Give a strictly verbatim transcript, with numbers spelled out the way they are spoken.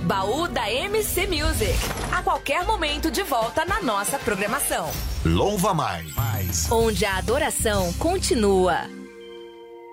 Baú da M C Music. A qualquer momento de volta na nossa programação. Louva Mais. Onde a adoração continua.